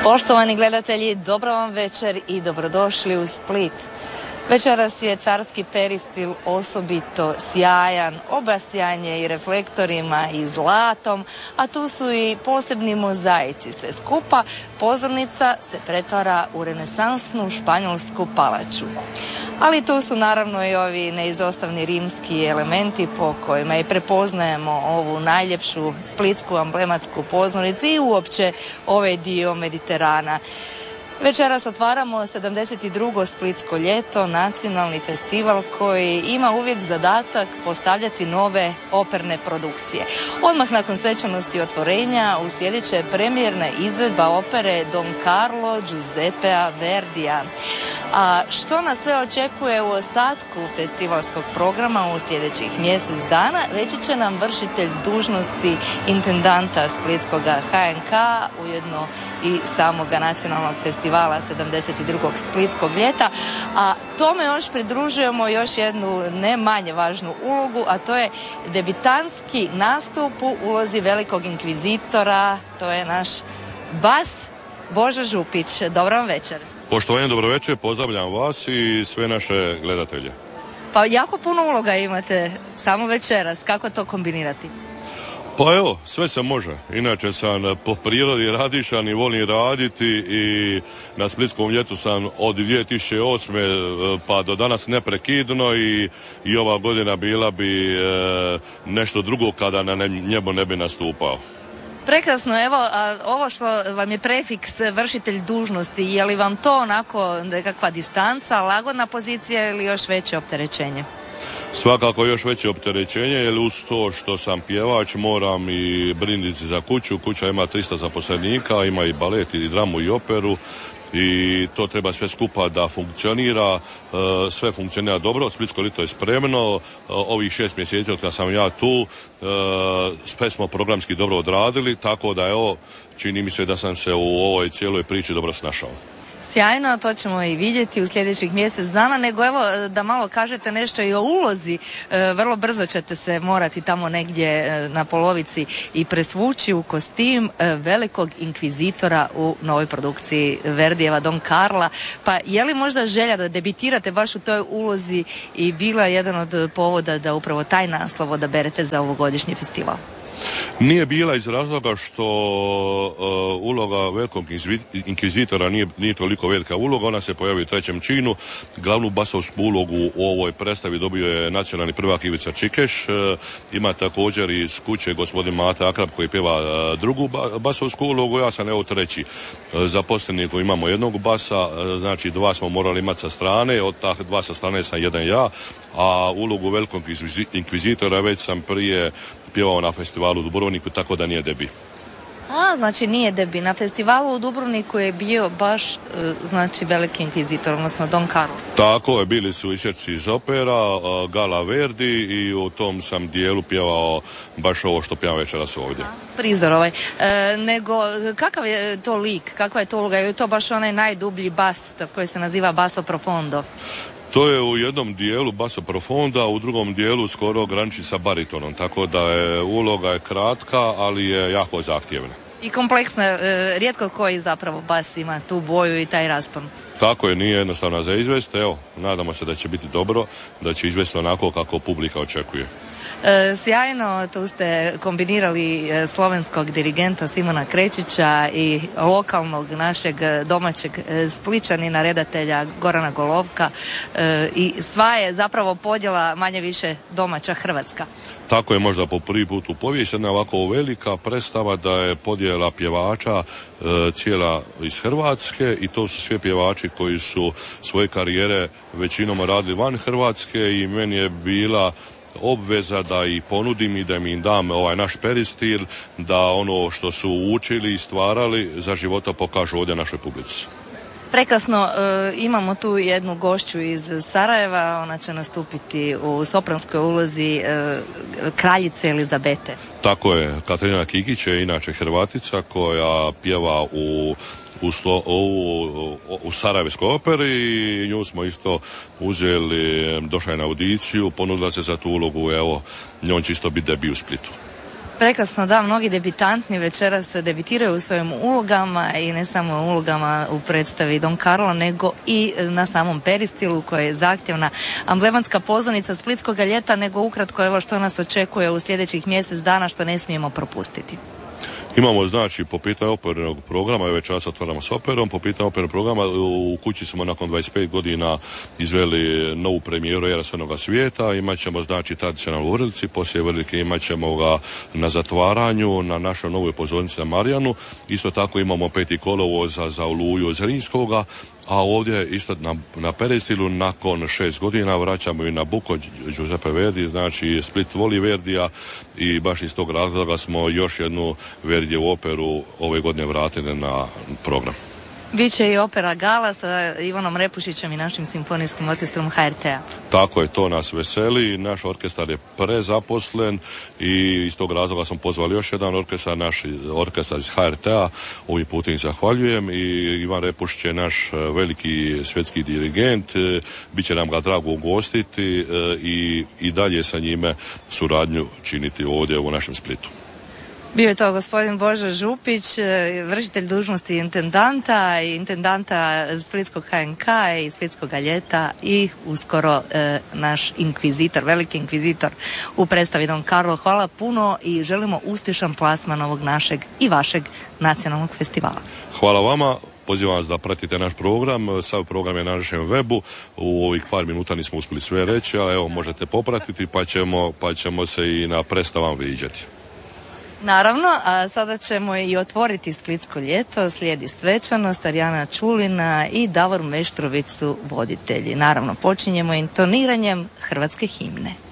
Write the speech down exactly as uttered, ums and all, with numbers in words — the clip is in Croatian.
Poštovani gledatelji, dobro vam večer i dobrodošli u Split. Večeras je carski peristil osobito sjajan, obasjan je i reflektorima i zlatom, a tu su i posebni mozaici. Sve skupa pozornica se pretvara u renesansnu španjolsku palaču. Ali tu su naravno i ovi neizostavni rimski elementi po kojima i prepoznajemo ovu najljepšu splitsku amblematsku pozornicu i uopće ovaj dio Mediterana. Večeras otvaramo sedamdeset drugo Splitsko ljeto, nacionalni festival koji ima uvijek zadatak postavljati nove operne produkcije. Odmah nakon svečanosti otvorenja uslijedit će premijerna izvedba opere Don Carlo Giuseppea Verdija. A što nas sve očekuje u ostatku festivalskog programa u sljedećih mjesec dana, reći će nam vršitelj dužnosti intendanta Splitskoga H N K, ujedno i samoga nacionalnog festivala sedamdeset drugog Splitskog ljeta, a tome još pridružujemo još jednu ne manje važnu ulogu, a to je debitanski nastup u ulozi velikog inkvizitora, to je naš bas Božo Župić. Dobro vam večer. Poštovanje, dobro večer, pozdravljam vas i sve naše gledatelje. Pa jako puno uloga imate samo večeras, kako to kombinirati? Pa evo, sve se može. Inače sam po prirodi radišan i volim raditi i na Splitskom ljetu sam od dvije tisuće osme pa do danas neprekidno i, i ova godina bila bi e, nešto drugo kada na njemu ne bi nastupao. Prekrasno, evo, a ovo što vam je prefiks vršitelj dužnosti, je li vam to onako nekakva distanca, lagodna pozicija ili još veće opterećenje? Svakako još veće opterećenje, jer uz to što sam pjevač moram i brinuti za kuću. Kuća ima tristo zaposlenika, ima i balet i dramu i operu i to treba sve skupa da funkcionira. Sve funkcionira dobro, Splitsko ljeto je spremno, ovih šest mjeseci od kada sam ja tu, sve smo programski dobro odradili, tako da evo, čini mi se da sam se u ovoj cijeloj priči dobro snašao. Sjajno, to ćemo i vidjeti u sljedećih mjesec dana, nego evo da malo kažete nešto i o ulozi. E, vrlo brzo ćete se morati tamo negdje e, na polovici i presvući u kostim e, velikog inkvizitora u novoj produkciji Verdijeva Don Carla. Pa je li možda želja da debitirate baš u toj ulozi i bila jedan od povoda da upravo taj naslov odaberete za ovogodišnji festival? Nije bila iz razloga što uh, uloga velikog inkvizitora nije, nije toliko velika uloga, ona se pojavi u trećem činu. Glavnu basovsku ulogu u ovoj predstavi dobio je nacionalni prvak Ivica Čikeš, uh, ima također iz kuće gospodin Mate Akrap koji pjeva uh, drugu ba- basovsku ulogu, ja sam evo treći uh, zaposleni koji imamo jednog basa, uh, znači dva smo morali imati sa strane, od ta dva sa strane sam jedan ja, a ulogu velikog inkvizitora već sam prije pjevao na festivalu u Dubrovniku, tako da nije debi. A, znači nije debi. Na festivalu u Dubrovniku je bio baš, znači, veliki inkvizitor, odnosno Don Carlo. Tako je, bili su isječci iz opera, Gala Verdi i u tom sam dijelu pjevao baš ovo što pjevam večeras ovdje. A, prizor ovaj. E, nego, kakav je to lik, kakva je to uloga? Je to baš onaj najdublji bas koji se naziva basso profondo? To je u jednom dijelu basso profonda, a u drugom dijelu skoro graniči sa baritonom, tako da je uloga je kratka, ali je jako zahtjevna. I kompleksna, e, rijetko koji zapravo bas ima tu boju i taj raspon. Tako je, nije jednostavno za izvest, evo, nadamo se da će biti dobro, da će izvesti onako kako publika očekuje. E, sjajno, tu ste kombinirali e, slovenskog dirigenta Simona Krečića i lokalnog našeg domaćeg e, Spličanina, redatelja Gorana Golovka e, i sva je zapravo podjela manje više domaća Hrvatska. Tako je možda po prvi put u povijesti jedna ovako velika predstava da je podjela pjevača e, cijela iz Hrvatske i to su svi pjevači koji su svoje karijere većinom radili van Hrvatske i meni je bila obveza da ih ponudim i da im dam ovaj naš peristil, da ono što su učili i stvarali za života pokažu ovdje našoj publici. Prekrasno, e, imamo tu jednu gošću iz Sarajeva, ona će nastupiti u sopranskoj ulozi e, kraljice Elizabete. Tako je, Katarina Kikić je inače Hrvatica koja pjeva u U, sto, u, u Sarajevskoj operi i nju smo isto uzeli, došla je na audiciju, ponudila se za tu ulogu, evo, njom će isto biti debi u Splitu. Prekrasno, da, mnogi debitantni večeras se debitiraju u svojim ulogama i ne samo ulogama u predstavi Don Carlo, nego i na samom Peristilu koji je zahtjevna amblematska pozornica Splitskog ljeta, nego ukratko evo što nas očekuje u sljedećih mjesec dana što ne smijemo propustiti. Imamo, znači, po pitanju opernog programa, već čas otvaramo s operom, po pitanju opernog programa u kući smo nakon dvadeset pet godina izveli novu premijeru Era Crnoga svijeta, imat ćemo, znači, tradicionalnu Vrlici, poslije Vrlike imat ćemo ga na zatvaranju, na našoj novoj pozornici na Marijanu, isto tako imamo peti kolovoza za Oluju Zrinskoga, a ovdje isto na, na Peristilu nakon šest godina vraćamo i na Buko Giuseppe Verdi, znači Split voli Verdija i baš iz tog razloga smo još jednu Verdijevu operu ove godine vratili na program. Biće i opera Gala sa Ivanom Repušićem i našim simfonijskim orkestrom ha er te a. Tako je, to nas veseli. Naš orkestar je prezaposlen i iz tog razloga smo pozvali još jedan orkestar, naš orkestar iz ha er te a. Ovim putem im zahvaljujem i Ivan Repušić je naš veliki svjetski dirigent. Biće nam ga drago ugostiti i, i dalje sa njime suradnju činiti ovdje u našem Splitu. Bio je to gospodin Božo Župić, vršitelj dužnosti intendanta i intendanta Splitskog ha en ka i Splitskog ljeta i uskoro e, naš inkvizitor, veliki inkvizitor u predstavi Don Carlo. Hvala puno i želimo uspješan plasman ovog našeg i vašeg nacionalnog festivala. Hvala vama. Pozivam vas da pratite naš program. Sav program je na našem webu. U ovih par minuta nismo uspjeli sve reći, ali evo možete popratiti pa ćemo, pa ćemo se i na predstavama viđati. Naravno, a sada ćemo i otvoriti Splitsko ljeto, slijedi svečanost, Arijana Čulina i Davor Meštrović su voditelji. Naravno, počinjemo intoniranjem hrvatske himne.